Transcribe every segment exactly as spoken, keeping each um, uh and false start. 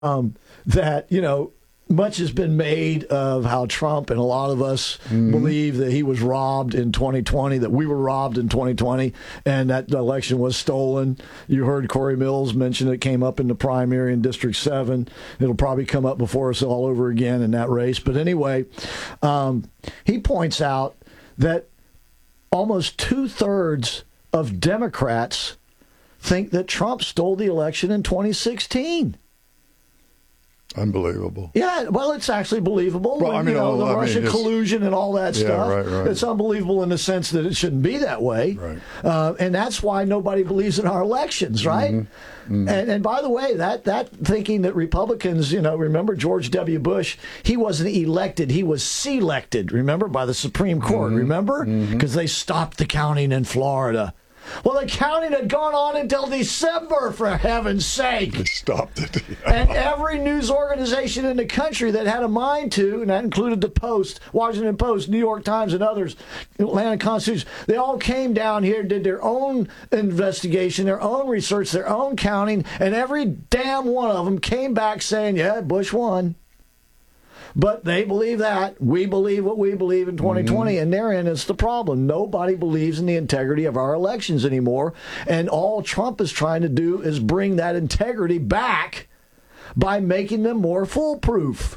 um, that, you know, much has been made of how Trump and a lot of us mm-hmm. believe that he was robbed in twenty twenty, that we were robbed in twenty twenty, and that the election was stolen. You heard Corey Mills mention it came up in the primary in District seven. It'll probably come up before us all over again in that race. But anyway, um, he points out that almost two-thirds of Democrats think that Trump stole the election in twenty sixteen. Unbelievable. Yeah, well, it's actually believable. Well, when, I mean, you know, the I Russian mean, collusion and all that yeah, stuff. Right, right. It's unbelievable in the sense that it shouldn't be that way. Right. Uh, and that's why nobody believes in our elections, right? Mm-hmm. Mm-hmm. And, and by the way, that, that thinking that Republicans, you know, remember George W. Bush, he wasn't elected, he was selected, remember, by the Supreme Court, mm-hmm. remember? Because mm-hmm. they stopped the counting in Florida. Well, the counting had gone on until December, for heaven's sake. They stopped it. And every news organization in the country that had a mind to, and that included the Post, Washington Post, New York Times, and others, Atlanta Constitution, they all came down here, did their own investigation, their own research, their own counting, and every damn one of them came back saying, yeah, Bush won. But they believe that. We believe what we believe in twenty twenty, mm-hmm. and therein is the problem. Nobody believes in the integrity of our elections anymore, and all Trump is trying to do is bring that integrity back by making them more foolproof.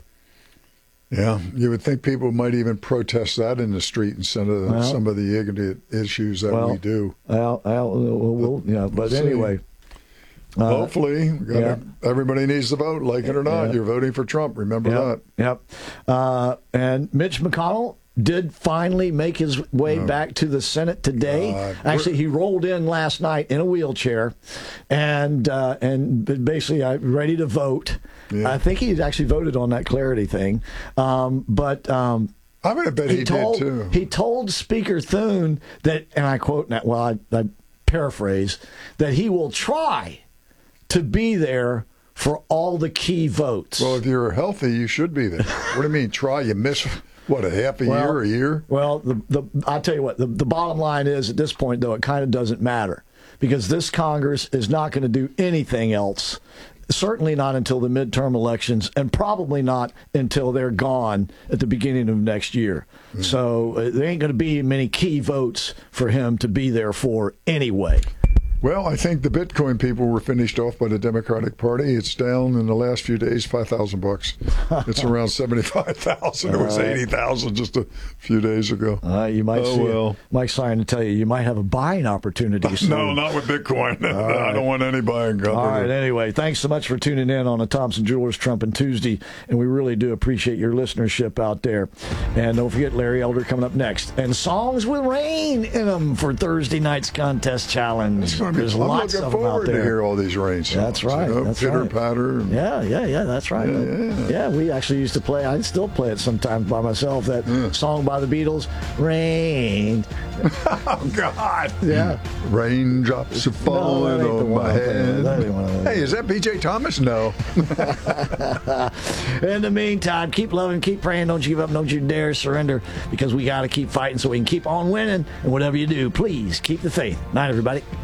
Yeah, you would think people might even protest that in the street instead of well, some of the ignorant issues that well, we do. Well, well, we'll, we'll, yeah, but we'll anyway. Uh, Hopefully, gotta, yeah. everybody needs to vote. Like it or not, yeah. you're voting for Trump. Remember yep. that. Yep. Uh, and Mitch McConnell did finally make his way oh. back to the Senate today. God. Actually, he rolled in last night in a wheelchair, and uh, and basically uh, ready to vote. Yeah. I think he actually voted on that clarity thing, um, but. Um, I'm going to bet he, he told, did too. He told Speaker Thune that, and I quote, well, I, I paraphrase, that he will try to be there for all the key votes. Well, if you're healthy, you should be there. What do you mean, try? You miss, what, a half a well, year, a year? Well, the, the, I'll tell you what, the, the bottom line is, at this point, though, it kind of doesn't matter, because this Congress is not going to do anything else, certainly not until the midterm elections, and probably not until they're gone at the beginning of next year. Mm. So uh, there ain't going to be many key votes for him to be there for anyway. Well, I think the Bitcoin people were finished off by the Democratic Party. It's down in the last few days, five thousand bucks. It's around seventy-five thousand. It was right. eighty thousand just a few days ago. Uh, you might oh, see well. it. Mike's trying to tell you, you might have a buying opportunity soon. No, not with Bitcoin. Right. I don't want any buying company. All right, anyway, thanks so much for tuning in on the Thompson Jewelers Trump and Tuesday, and we really do appreciate your listenership out there. And don't forget Larry Elder coming up next. And songs with rain in them for Thursday night's contest challenge. It's going to be There's I'm lots looking of forward them out there. to hear all these rain songs. That's right. You know, that's pitter right. patter. And, yeah, yeah, yeah. That's right. Yeah, yeah. yeah, we actually used to play. I still play it sometimes by myself. That yeah. song by the Beatles, "Rain." Oh God. Yeah. Raindrops are falling no, on my head. Hey, is that B J Thomas? No. In the meantime, keep loving, keep praying. Don't you give up. Don't you dare surrender, because we got to keep fighting so we can keep on winning. And whatever you do, please keep the faith. Night, everybody.